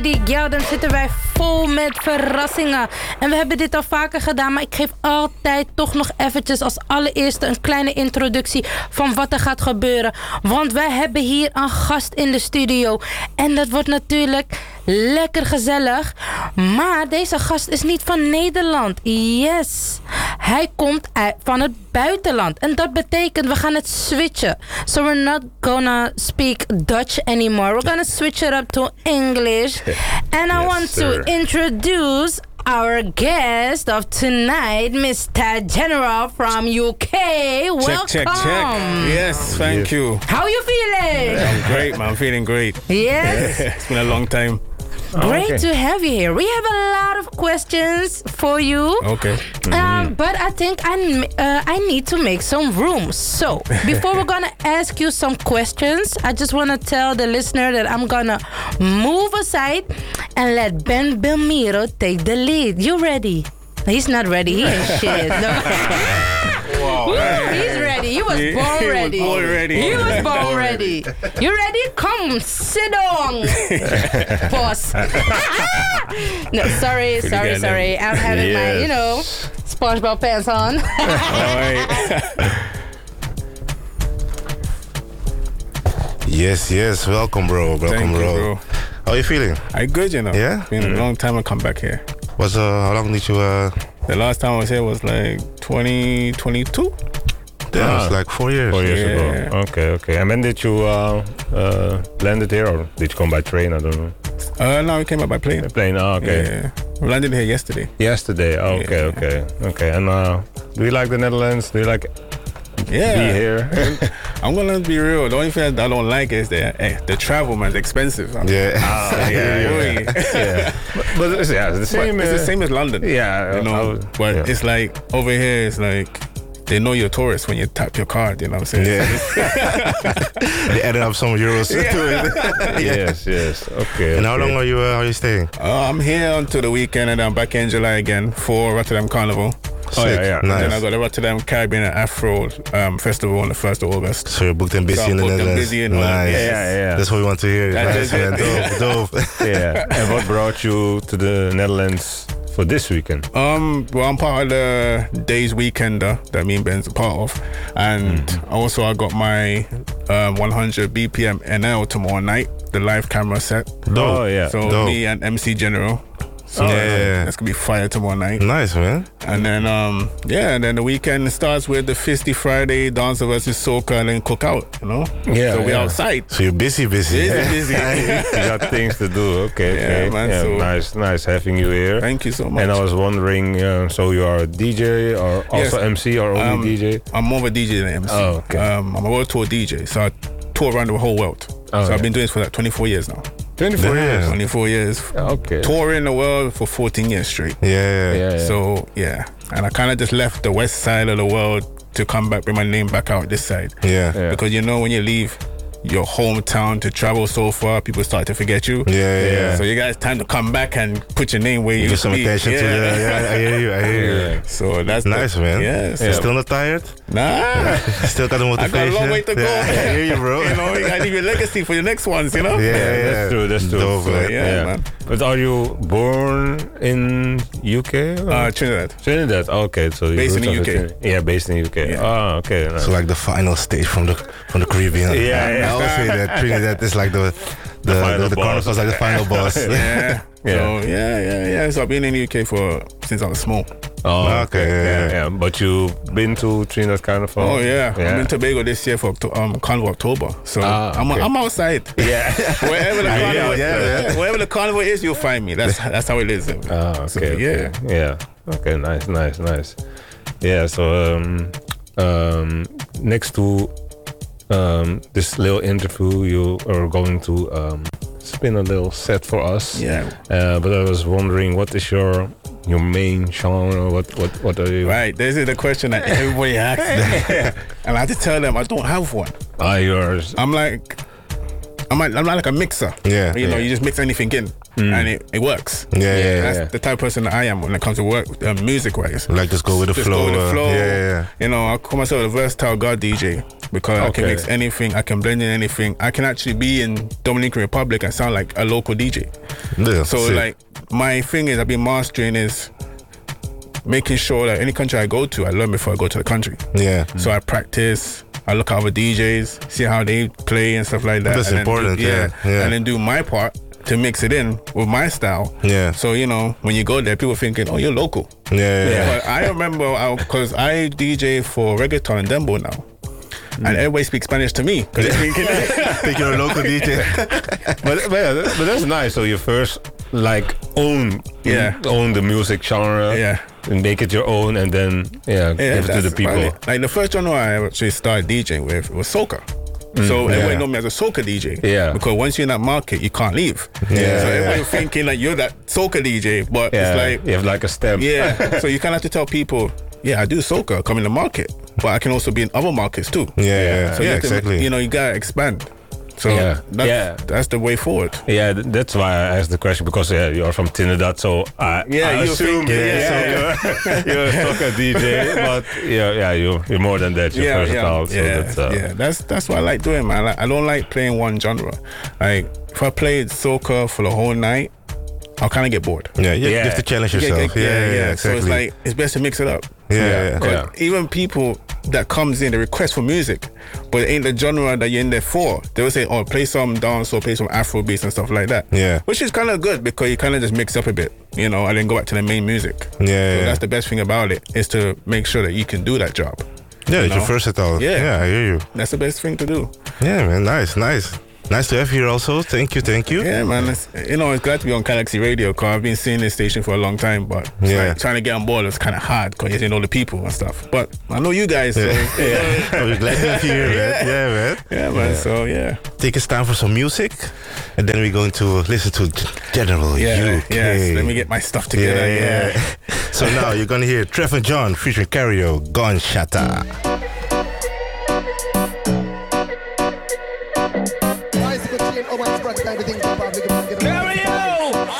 Die Gelden zitten wij vol met verrassingen. En we hebben dit al vaker gedaan, maar ik geef altijd toch nog eventjes als allereerste een kleine introductie van wat er gaat gebeuren. Want wij hebben hier een gast in de studio. En dat wordt natuurlijk lekker gezellig. Maar deze gast is niet van Nederland. Yes. Hij komt van het buitenland. En dat betekent we gaan het switchen. So we're not gonna speak Dutch anymore. We're gonna switch it up to English. And I want to introduce our guest of tonight, Mr. General from UK. Welcome. Check. Yes, thank you. How you feeling? I'm great, man. I'm feeling great. Yes. It's been a long time. Great to have you here. We have a lot of questions for you. Okay. But I think I need to make some room. So, before we're going to ask you some questions, I just want to tell the listener that I'm going to move aside and let Ben Belmiro take the lead. You ready? He's not ready. He ain't shit. No. Wow. Woo, he's ready. He was born ready. He was born ready. He was born ready. You ready? Come, sit down. Pause. No, sorry. I'm having my, SpongeBob pants on. All right. Yes. Welcome, bro. Thank you, bro. How are you feeling? I'm good, you know. Yeah? Been a long time I come back here. How long did you... The last time I was here was like 2022. Yeah, it was like 4 years. 4 years Yeah. ago. Okay. And when did you landed here, or did you come by train? I don't know. No, we came up by plane. Plane. Oh, okay. Yeah. We landed here yesterday. Yesterday. Oh, okay. And do you like the Netherlands? Do you like Yeah. be here? I'm gonna be real. The only thing I don't like is the travel, man. It's expensive. Yeah. Yeah. But it's the same. It's the same as London. Yeah. But it's like over here. It's like they know you're a tourist when you tap your card. You know what I'm saying? Yeah. They added up some euros to it. Yes. Okay. And how long are you staying? I'm here until the weekend, and I'm back in July again for Rotterdam Carnival. Oh, yeah. And then I Nice. got the Rotterdam Caribbean and Afro Festival on the 1st of August. So you're booked and busy in the Netherlands. Busy in Nice. Yeah. That's what we want to hear. That's Nice, man. it. Dope. Yeah. And what brought you to the Netherlands for this weekend? Well, I'm part of the Days Weekender that me and Ben's a part of, and also I got my 100 BPM NL tomorrow night, the live camera set. Dope. Oh, yeah. So Dope. me and MC General. So Yeah. that's gonna be fire tomorrow night. Nice, man. And then and then the weekend starts with the Fisty Friday, Dance versus Soca, and then Cookout. Yeah, So we yeah. outside. So you're busy. Busy. You got things to do. Okay. Yeah, man, so- nice having you here. Thank you so much. And I was wondering, so you are a DJ or also Yes. MC or only DJ? I'm more of a DJ than MC. Oh, okay. I'm a world tour DJ, so I tour around the whole world. Oh, So I've been doing this for like 24 years now. 24 Damn. years. 24 years. Okay. Touring the world for 14 years straight. Yeah. So, yeah. And I kind of just left the west side of the world to come back, bring my name back out this side. Yeah. Because when you leave your hometown to travel so far, people start to forget you. Yeah. So you guys time to come back and put your name where you Give used to some be. attention to I hear you. So that's Nice, man. Yeah. So, Still not tired? Nah. Still got the I motivation? got a long way to go. Yeah, I hear you, bro. You gotta leave your legacy for your next ones, Yeah. That's true. Dope, So, man. yeah, man. But are you born in UK? Or? Trinidad. Trinidad. Okay, so your Based in roots the are UK. Yeah, based in the UK. Yeah. Oh, okay. Nice. So like the final stage from the Caribbean. Yeah. I always say that Trinidad is like the final boss. Carnival's like the final boss. Yeah. Yeah. So yeah. So I've been in the UK since I was small. Oh, Okay, yeah. But you've been to Trinidad Carnival? Oh yeah. Yeah. I'm in Tobago this year for Carnival October. So okay. I'm outside. Yeah. Wherever the carnival, yeah. wherever the carnival is, you'll find me. That's how it is. Ah, okay. So, yeah. Yeah. Okay. Nice. Yeah. So next to this little interview, you are going to spin a little set for us. Yeah. But I was wondering, what is your main genre? What are you? Right. This is the question that everybody asks me, and I have to tell them I don't have one. Yours. I'm not like a mixer. Yeah. You just mix anything in. and it works. That's the type of person that I am when it comes to work, music wise. Like just go with the flow. Go with the flow. Yeah. You know, I call myself a versatile God DJ because I can mix anything, I can blend in anything. I can actually be in Dominican Republic and sound like a local DJ. Yeah, so like my thing is I've been mastering is making sure that any country I go to, I learn before I go to the country. Yeah. So I practice, I look at other DJs, see how they play and stuff like that. That's important, And then do my part to mix it in with my style. Yeah. So, you know, when you go there, people thinking, oh, you're local. Yeah. But I remember, because I DJ for reggaeton and dembo now. And everybody speaks Spanish to me. Because they're thinking, think you're a local DJ. but that's nice. So you first like own the music genre, and make it your own, and then give it to the people. Funny. Like the first genre I actually started DJing with was soca. So everybody know me as a soca DJ. Yeah. Because once you're in that market, you can't leave. So everybody thinking like you're that soca DJ, but it's like you have like a stamp. Yeah. So you kind of have to tell people, I do soca, come in the market, but I can also be in other markets too. So exactly. You know, you gotta expand. So that's the way forward. Yeah, that's why I asked the question, because you're from Trinidad, so I assume you're a soca DJ, but you're more than that. You're versatile. That's what I like doing, man. I don't like playing one genre. Like if I played soca for the whole night, I'll kind of get bored. You have to challenge yourself. Exactly. So it's like it's best to mix it up. Even people that comes in, the request for music, but it ain't the genre that you're in there for. They will say, oh, play some dance or play some Afro beats and stuff like that. Which is kind of good because you kind of just mix up a bit, you know, and then go back to the main music. So that's the best thing about it, is to make sure that you can do that job. You're versatile. Yeah, I hear you. That's the best thing to do. Yeah, man, nice. Nice to have you here also. Thank you. Yeah, man. It's glad to be on Galaxy Radio, because I've been seeing this station for a long time, but like, trying to get on board is kind of hard because you didn't know the people and stuff. But I know you guys, so we're glad to have you here, man. Yeah, man. So Take us time for some music, and then we're going to listen to General UK. Yes, let me get my stuff together. So now you're gonna hear Trevor John featuring Cario, Gunshata. Everything